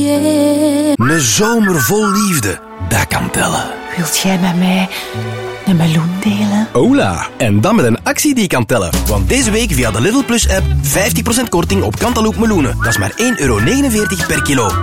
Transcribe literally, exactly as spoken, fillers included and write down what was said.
Een zomer vol liefde, dat kan tellen. Wilt jij met mij een meloen delen? Hola! En dan met een actie die kan tellen. Want deze week via de Lidl Plus app vijftig procent korting op Cantaloupe meloenen. Dat is maar één euro negenenveertig per kilo.